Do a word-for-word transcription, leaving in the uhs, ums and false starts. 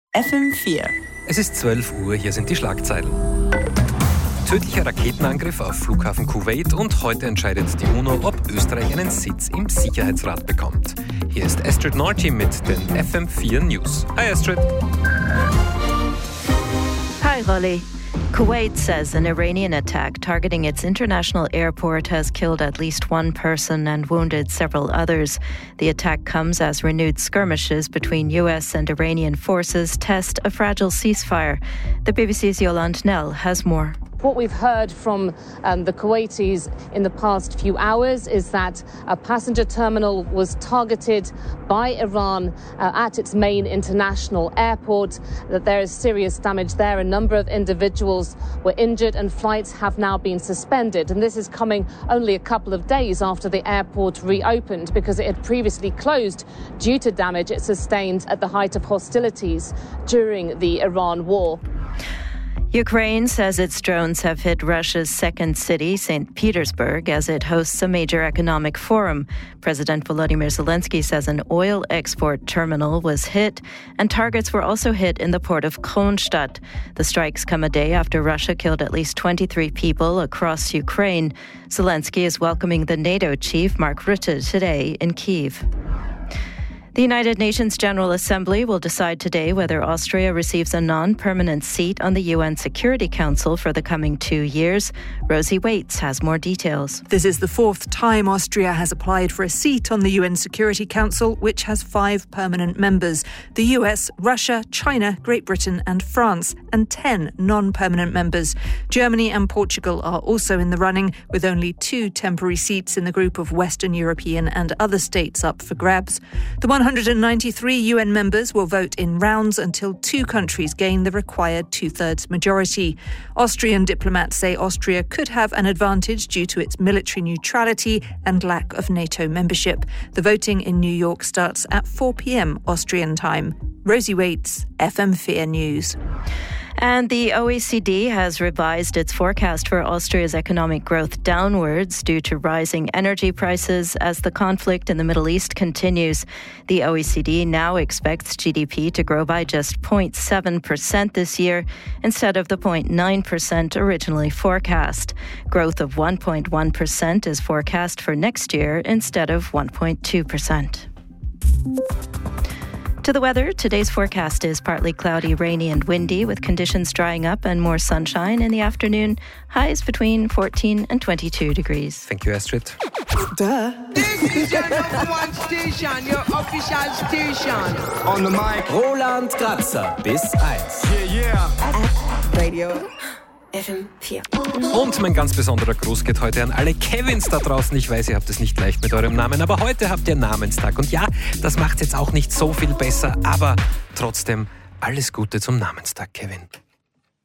F M vier. Es ist zwölf Uhr, hier sind die Schlagzeilen. Tödlicher Raketenangriff auf Flughafen Kuwait und heute entscheidet die UNO, ob Österreich einen Sitz im Sicherheitsrat bekommt. Hier ist Astrid Norty mit den F M vier News. Hi Astrid. Hi Rolly. Kuwait says an Iranian attack targeting its international airport has killed at least one person and wounded several others. The attack comes as renewed skirmishes between U S and Iranian forces test a fragile ceasefire. The B B C's Yolande Nell has more. What we've heard from um, the Kuwaitis in the past few hours is that a passenger terminal was targeted by Iran uh, at its main international airport, that there is serious damage there. A number of individuals were injured and flights have now been suspended. And this is coming only a couple of days after the airport reopened because it had previously closed due to damage it sustained at the height of hostilities during the Iran war. Ukraine says its drones have hit Russia's second city, Saint Petersburg, as it hosts a major economic forum. President Volodymyr Zelensky says an oil export terminal was hit, and targets were also hit in the port of Kronstadt. The strikes come a day after Russia killed at least twenty-three people across Ukraine. Zelensky is welcoming the NATO chief, Mark Rutte, today in Kyiv. The United Nations General Assembly will decide today whether Austria receives a non-permanent seat on the U N Security Council for the coming two years. Rosie Waits has more details. This is the fourth time Austria has applied for a seat on the U N Security Council, which has five permanent members: the U S, Russia, China, Great Britain and France, and ten non-permanent members. Germany and Portugal are also in the running, with only two temporary seats in the group of Western European and other states up for grabs. The one hundred ninety-three U N members will vote in rounds until two countries gain the required two-thirds majority. Austrian diplomats say Austria could have an advantage due to its military neutrality and lack of NATO membership. The voting in New York starts at four p.m. Austrian time. Rosie Waits, F M four News. And the O E C D has revised its forecast for Austria's economic growth downwards due to rising energy prices as the conflict in the Middle East continues. The O E C D now expects G D P to grow by just zero point seven percent this year instead of the zero point nine percent originally forecast. Growth of one point one percent is forecast for next year instead of one point two percent. To the weather, today's forecast is partly cloudy, rainy and windy with conditions drying up and more sunshine in the afternoon. Highs between fourteen and twenty-two degrees. Thank you, Astrid. Duh. This is your number one station, your official station. On the mic, Roland Kratzer, bis eins. Yeah, yeah. Radio F M vier. Und mein ganz besonderer Gruß geht heute an alle Kevins da draußen. Ich weiß, ihr habt es nicht leicht mit eurem Namen, aber heute habt ihr Namenstag. Und ja, das macht es jetzt auch nicht so viel besser, aber trotzdem alles Gute zum Namenstag, Kevin.